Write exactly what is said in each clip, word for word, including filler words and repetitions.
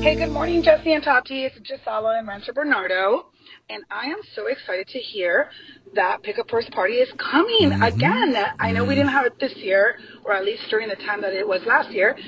Hey, good morning, Jesse and Tati. It's Gisela in Rancho Bernardo, and I am so excited to hear that Pick-Up First Party is coming mm-hmm. again. I know we didn't have it this year, or at least during the time that it was last year,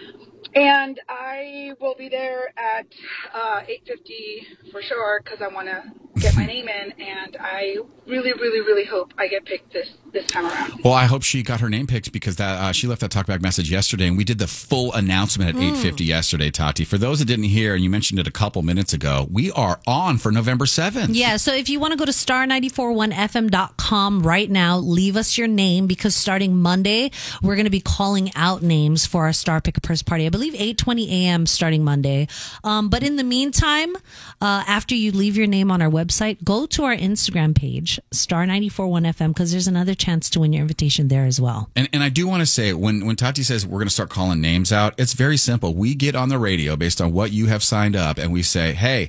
and I will be there at uh, eight fifty for sure because I want to get my name in, and I really, really, really hope I get picked this, this time around. Well, I hope she got her name picked because that uh, she left that talkback message yesterday, and we did the full announcement at mm. eight fifty yesterday, Tati. For those that didn't hear, and you mentioned it a couple minutes ago, we are on for November seventh. Yeah, so if you want to go to star nine four one f m dot com right now, leave us your name because starting Monday, we're going to be calling out names for our Star Pick-Up First Party. I believe eight twenty a.m. starting Monday. Um, but in the meantime, uh, after you leave your name on our website, go to our Instagram page, star nine four one f m, because there's another chance to win your invitation there as well. And and I do want to say, when, when Tati says we're going to start calling names out, it's very simple. We get on the radio based on what you have signed up, and we say, hey,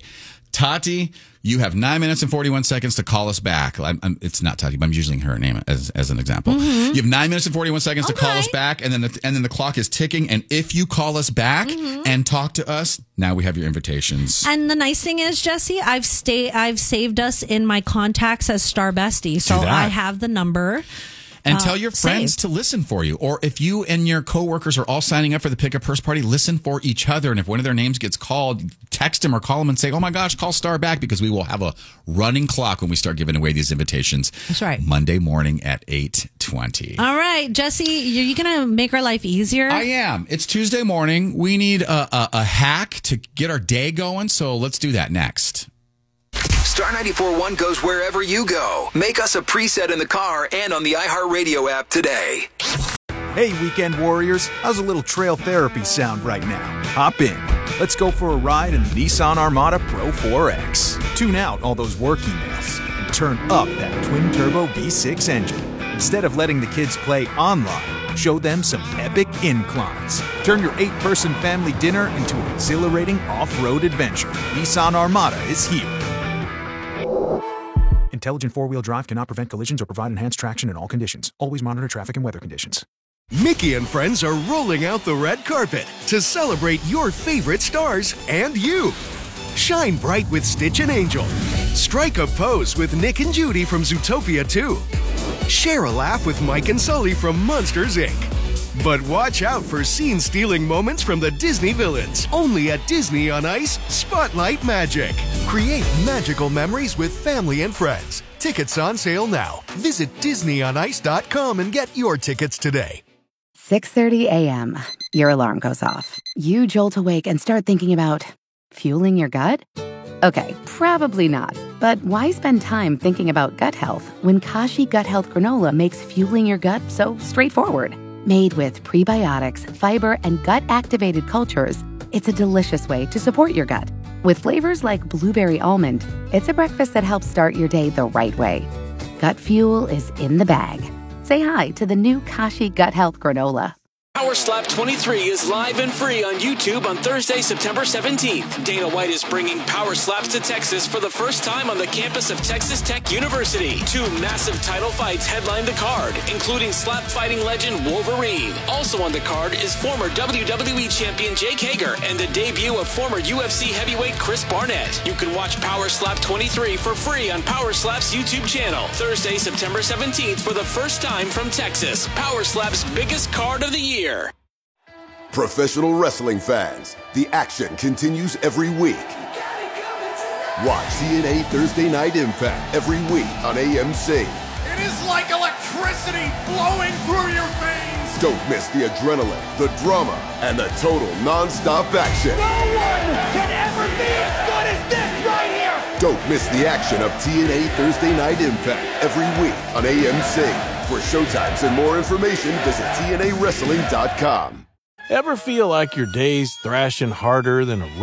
Tati, you have nine minutes and forty-one seconds to call us back. I'm, I'm, it's not Tati, but I'm using her name as as an example. Mm-hmm. You have nine minutes and forty-one seconds okay. to call us back, and then the, and then the clock is ticking. And if you call us back mm-hmm. and talk to us, now we have your invitations. And the nice thing is, Jesse, I've stay I've saved us in my contacts as Star Bestie, so I have the number. And uh, tell your friends saved. to listen for you. Or if you and your coworkers are all signing up for the Pick-Up First Party, listen for each other. And if one of their names gets called, text them or call them and say, oh my gosh, call Star back, because we will have a running clock when we start giving away these invitations. That's right. Monday morning at eight twenty. All right, Jesse, are you going to make our life easier? I am. It's Tuesday morning. We need a, a, a hack to get our day going. So let's do that next. Star ninety-four point one goes wherever you go. Make us a preset in the car and on the iHeartRadio app today. Hey, weekend warriors. How's a little trail therapy sound right now? Hop in. Let's go for a ride in the Nissan Armada Pro four X. Tune out all those work emails and turn up that twin-turbo V six engine. Instead of letting the kids play online, show them some epic inclines. Turn your eight-person family dinner into an exhilarating off-road adventure. Nissan Armada is here. Intelligent four-wheel drive cannot prevent collisions or provide enhanced traction in all conditions. Always monitor traffic and weather conditions. Mickey and friends are rolling out the red carpet to celebrate your favorite stars and you. Shine bright with Stitch and Angel. Strike a pose with Nick and Judy from Zootopia two. Share a laugh with Mike and Sully from Monsters, Incorporated. But watch out for scene-stealing moments from the Disney villains. Only at Disney on Ice Spotlight Magic. Create magical memories with family and friends. Tickets on sale now. Visit disney on ice dot com and get your tickets today. six thirty a.m. Your alarm goes off. You jolt awake and start thinking about fueling your gut? Okay, probably not. But why spend time thinking about gut health when Kashi Gut Health Granola makes fueling your gut so straightforward? Made with prebiotics, fiber, and gut-activated cultures, it's a delicious way to support your gut. With flavors like blueberry almond, it's a breakfast that helps start your day the right way. Gut fuel is in the bag. Say hi to the new Kashi Gut Health Granola. Power Slap twenty-three is live and free on YouTube on Thursday, September seventeenth. Dana White is bringing Power Slaps to Texas for the first time on the campus of Texas Tech University. Two massive title fights headline the card, including slap fighting legend Wolverine. Also on the card is former W W E champion Jake Hager and the debut of former U F C heavyweight Chris Barnett. You can watch Power Slap twenty-three for free on Power Slap's YouTube channel. Thursday, September seventeenth for the first time from Texas. Power Slap's biggest card of the year. Professional wrestling fans, the action continues every week. Watch T N A Thursday Night Impact every week on A M C. It is like electricity flowing through your veins. Don't miss the adrenaline, the drama, and the total non-stop action. No one can ever be as good as this right here. Don't miss the action of T N A Thursday Night Impact every week on A M C. For showtimes and more information, visit T N A wrestling dot com. Ever feel like your day's thrashing harder than a